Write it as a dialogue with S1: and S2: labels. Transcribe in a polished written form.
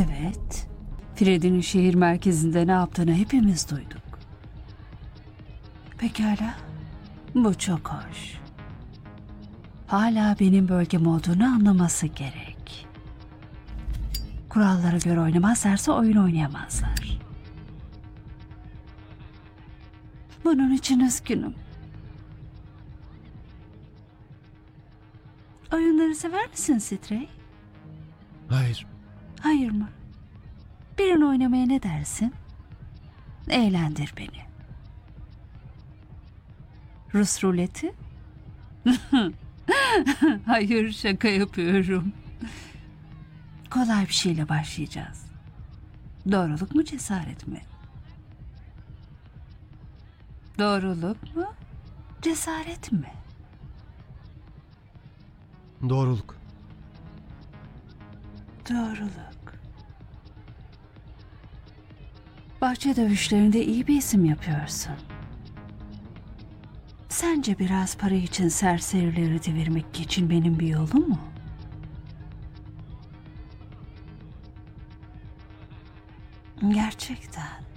S1: Evet. Fred'in şehir merkezinde ne yaptığını hepimiz duyduk. Pekala. Bu çok hoş. Hala benim bölgem olduğunu anlaması gerek. Kurallara göre oynamazlarsa oyun oynayamazlar. Bunun için üzgünüm. Oyunları sever misin Strey?
S2: Hayır.
S1: Hayır mı? Birini oynamaya ne dersin? Eğlendir beni. Rus ruleti? Hayır, şaka yapıyorum. Kolay bir şeyle başlayacağız. Doğruluk mu, cesaret mi? Doğruluk mu, cesaret mi?
S2: Doğruluk.
S1: Doğruluk. Bahçe dövüşlerinde iyi bir isim yapıyorsun. Sence biraz para için serserileri devirmek için benim bir yolum mu? Gerçekten.